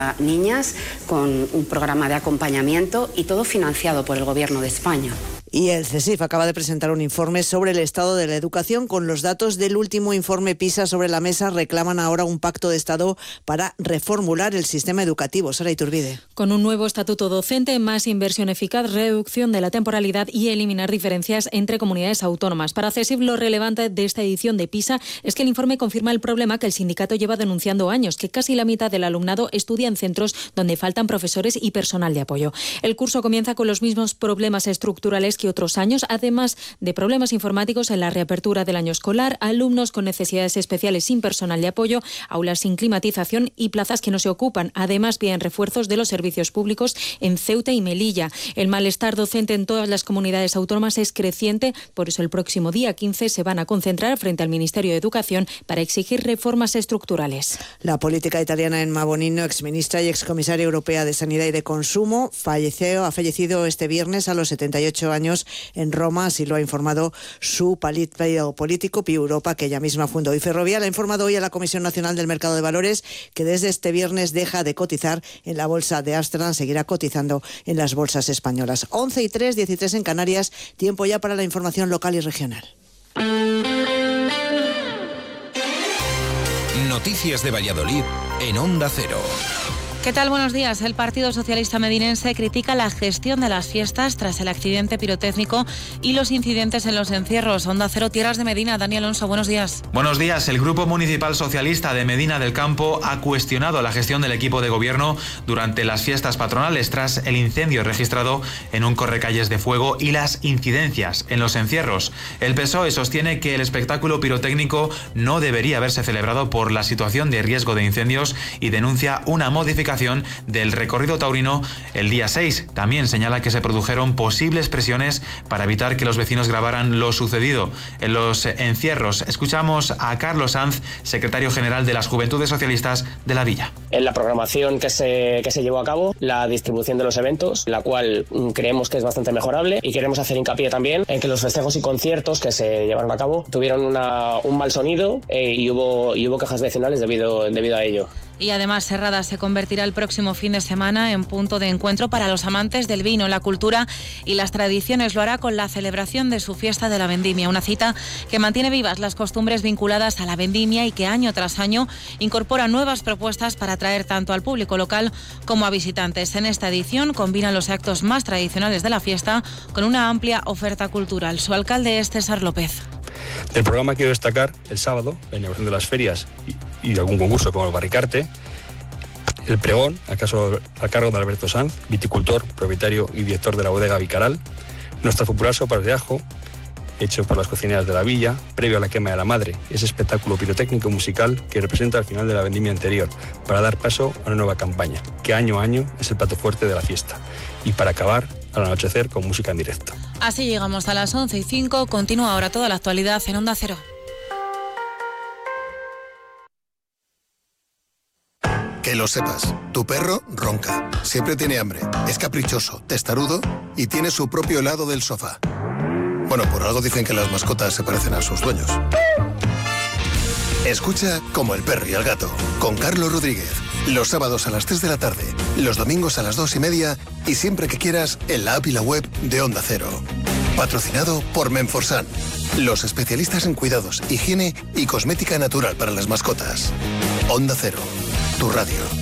niñas con un programa de acompañamiento y todo financiado por el Gobierno de España. Y el CSIF acaba de presentar un informe sobre el estado de la educación. Con los datos del último informe PISA sobre la mesa, reclaman ahora un pacto de Estado para reformular el sistema educativo. Sara Iturbide. Con un nuevo estatuto docente, más inversión eficaz, reducción de la temporalidad y eliminar diferencias entre comunidades autónomas. Para CSIF, lo relevante de esta edición de PISA es que el informe confirma el problema que el sindicato lleva denunciando años, que casi la mitad del alumnado estudia en centros donde faltan profesores y personal de apoyo. El curso comienza con los mismos problemas estructurales que otros años, además de problemas informáticos en la reapertura del año escolar, alumnos con necesidades especiales sin personal de apoyo, aulas sin climatización y plazas que no se ocupan. Además, piden refuerzos de los servicios públicos en Ceuta y Melilla. El malestar docente en todas las comunidades autónomas es creciente, por eso el próximo día 15 se van a concentrar frente al Ministerio de Educación para exigir reformas estructurales. La política italiana Emma Bonino, exministra y excomisaria europea de Sanidad y de Consumo, ha fallecido este viernes a los 78 años en Roma, así lo ha informado su partido político Pi Europa, que ella misma fundó. Y Ferrovial ha informado hoy a la Comisión Nacional del Mercado de Valores que desde este viernes deja de cotizar en la bolsa de Ámsterdam, seguirá cotizando en las bolsas españolas. 11:03, 13 en Canarias, tiempo ya para la información local y regional. Noticias de Valladolid en Onda Cero. ¿Qué tal? Buenos días. El Partido Socialista Medinense critica la gestión de las fiestas tras el accidente pirotécnico y los incidentes en los encierros. Onda Cero, Tierras de Medina. Dani Alonso, buenos días. Buenos días. El Grupo Municipal Socialista de Medina del Campo ha cuestionado la gestión del equipo de gobierno durante las fiestas patronales tras el incendio registrado en un correcalles de fuego y las incidencias en los encierros. El PSOE sostiene que el espectáculo pirotécnico no debería haberse celebrado por la situación de riesgo de incendios y denuncia una modificación del recorrido taurino el día 6. También señala que se produjeron posibles presiones para evitar que los vecinos grabaran lo sucedido en los encierros. Escuchamos a Carlos Sanz, secretario general de las Juventudes Socialistas de la Villa. En la programación que se llevó a cabo, la distribución de los eventos, la cual creemos que es bastante mejorable, y queremos hacer hincapié también en que los festejos y conciertos que se llevaron a cabo tuvieron un mal sonido y hubo quejas vecinales debido a ello. Y además, Serrada se convertirá el próximo fin de semana en punto de encuentro para los amantes del vino, la cultura y las tradiciones. Lo hará con la celebración de su fiesta de la vendimia, una cita que mantiene vivas las costumbres vinculadas a la vendimia y que año tras año incorpora nuevas propuestas para atraer tanto al público local como a visitantes. En esta edición combinan los actos más tradicionales de la fiesta con una amplia oferta cultural. Su alcalde es César López. Del programa quiero destacar el sábado la inauguración de las ferias y algún concurso como el Barricarte, el pregón a cargo de Alberto Sanz, viticultor, propietario y director de la bodega Vicaral, nuestra popular sopa de ajo, hecho por las cocineras de la villa, previo a la quema de la madre, ese espectáculo pirotécnico musical que representa el final de la vendimia anterior, para dar paso a una nueva campaña, que año a año es el plato fuerte de la fiesta, y para acabar al anochecer con música en directo. Así llegamos a las 11:05, continúa ahora toda la actualidad en Onda Cero. Que lo sepas, tu perro ronca, siempre tiene hambre, es caprichoso, testarudo y tiene su propio helado del sofá. Bueno, por algo dicen que las mascotas se parecen a sus dueños. Escucha Como el perro y el gato, con Carlos Rodríguez, los sábados a las 3 de la tarde, los domingos a las 2:30 y siempre que quieras en la app y la web de Onda Cero. Patrocinado por Menforsan, los especialistas en cuidados, higiene y cosmética natural para las mascotas. Onda Cero, tu radio.